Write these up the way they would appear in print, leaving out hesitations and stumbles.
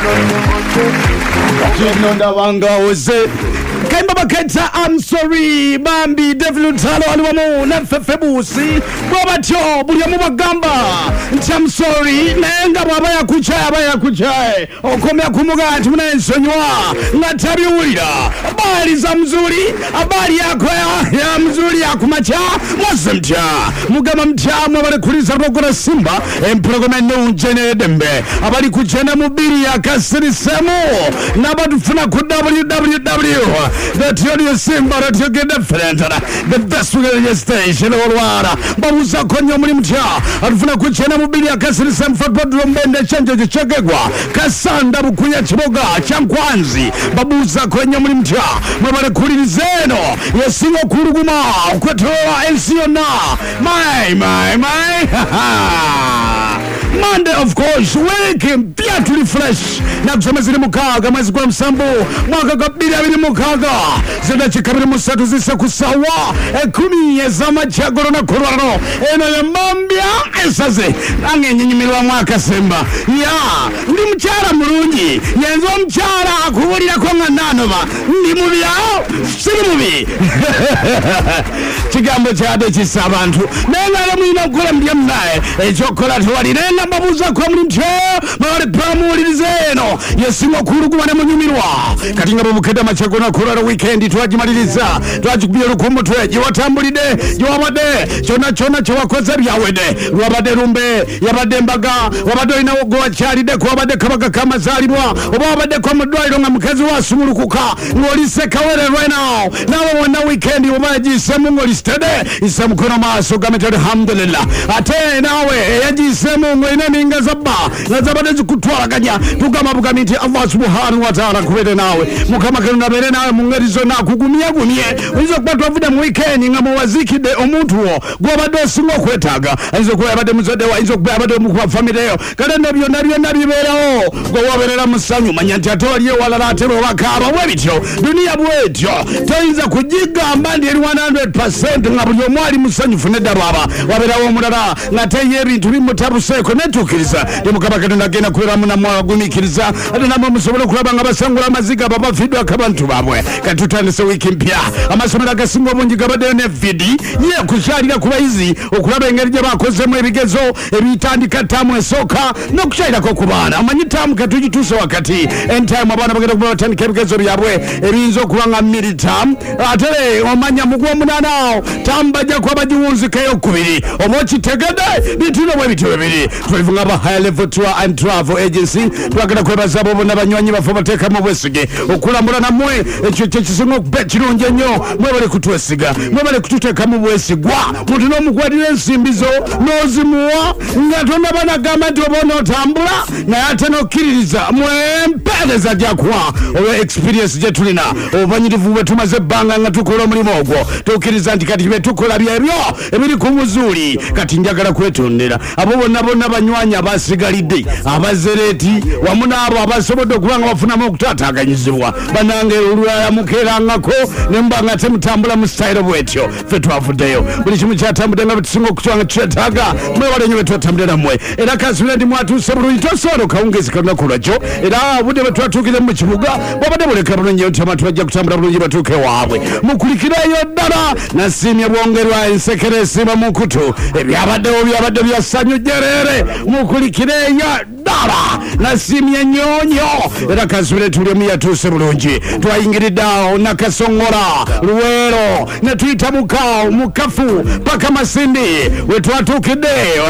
Kinonda wanga oze Kaimba baketa I'm sorry Bambi David Lutalo aliwamu na Febusi Bobatyo buli mubagamba nti I'm sorry nenga bwabaya kuchaye okomya kumuga ati munensonywa ngatabi ulira abali za mzuri abali yako ya mzuri ya kumacha mwazemcha mugama mtamu abali kuliza rogora Simba emprogramendo unjene dembe abali kuchena mubiri ya kasiri semu nabatufuna ku www that you Simba that you get the best radio station olwara babuza konyo muri mtya atufuna kuchena mubiri ya kasiri semu football mbende chanjo chekegwa kasanda bukunya kiboga chankwanzi babuza konyo muri mtya mwabale kulirizeno yesingo kuruguma kwetola ensiona my Monday of course welcome pia to refresh na kusema zile mukaga mwezi kwa msambo mwaka kabili abili mukaga zenda chikabili musatu zisa kusawa 10 yezama chagoro na kurwaro eno ya mambia esaze nange nyinyimilwa mwaka semba ya ndi mchara murungi yenzo mchara akuburira kwa ngananoba ndi mubi yao siri mubi chigambo chade chisabantu nengale mwina kula mdiya mnae echokola tuwali nena babuza kwa mlimcho mwale pamulizeno yesingo kurugumane munyumirwa katinga babukeda machako na kurara weekend twajimaliriza twajikubira rukumbo tweje watambulide jwabade chona chawakoza byawede rwabade rumbe yabade mbaga wabade inawogo wacharide kwabade kabaga kama zalibwa obabade kwa mudwairo nga mukazi wasumulukuka ngolise kawere right now nawe wana weekend obaji semu ngolistede isamukono maso gametade alhamdulillah ate nawe yajisemu ngolina ningazaba nazabade zikutwalaganya tukamabuka miti Allah subhanahu wa ta'ala kubere nawe mukama kanuna bere nawe mungerizo na kugumye ulizo kupatwa vuda mu weekend ngamo wazikide omuntu wo gwabade singo kwetaga alizo kuba abade muzode wa izo kuba abade mu family yo kada nabyo nabiberaho gwaberera musanyu manyanti atoliye walalatero bakaba webityo dunia bwetyo toinza kujigamba ndi 100% ngabulyo mwali musanyu funeda baba waberaho mulala ngateye ebintu bimutabuseko netukiriza demukaba kadona gena kwera muna mwagumikiriza ate namwe musobole kulaba ngabasangula amaziga baba video akabantu babwe katutandise wiki mpya amasomera gasingo bungi gabade ne vidi ye kushalira kubayizi okulaba engeri gye bakozemu ebigezo ebitandika tamu esoka no kushalira ko kubana amanyitamu katujituse wakati entime abana bagenda kubatandika ebigezo byabwe ebinzo kubanga militam atele omanya mugwa munanao tambaja kwa bajiwunzi kayo kubiri omochi tegede bitino bwe bityo bibiri twivunga ba high level tour and travel agency twagenda kwebazabo bona banywanyi bafo bateka mu bwesige okulambula namwe ekyo kisingo bekirunje nnyo mwebale kutwesiga mwebale kututeka mu bwesigwa muntu n'omukwadira ensimbizo nozimuwa ngatonda bana gamba nti obona otambula naye ate nokkiririza mwempeereza gyakuwa olwa experience gye tulina obumanyirivu bwe tumaze ebbanga nga tukola omulimu ogwo tukkiriza nti kati bye tukola byebyo ebiri ku muzuuli kati njagala kwetondera abo bonna banywanyi abasigalidde abazereeti wamu n'abo abasobodde okuba nga bafunamu okutaataaganyizibwa banange olulala mukeerangako ne mba nga temutambula mu style bwetyo ffe twavuddeyo buli kimu kyatambudde nga betusinga okutuwa nga tukyetaaga mwewale nnyo betwatambulira mmwe era kansubira ndi mwatuuse bulungi tosobola okawungezi kalunaku lwakyo era obudde bwe twatuukire mu kibuga bwabadde buleka bulungi nti bajja kutambula bulungi batuuke waabwe mukulikireyo ddala nasiimye bwongerwa ensekere esiba mu kutu ebyabaddewo byabadde byasanyu jerere mukulikireyo ddala nasiimye nnyonyo era kansubire tuliemu yatuuse bulungi twayingiridde awo nakasongora luweero ne tuyita mukafu paka masindi we twatuukiddeyo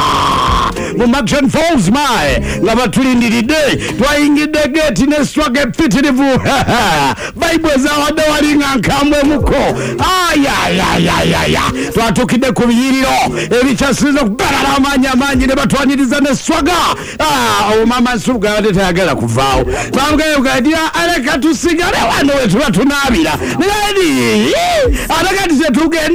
mu Maction Falls mae nga batulindiridde twayingidde geti ne swage pitirivu Bible zawadde walinga nkambwe muko ayayayayaya twatuukidde ku biyiriro ebikyasiriza okugalala amaanyi ne batwanyiriza ne swaga omama nsubuga abadde tayagala kuvaawo bamugayogandira aleka tusigale wano we tuba tunaabira naye ate kati tetugenda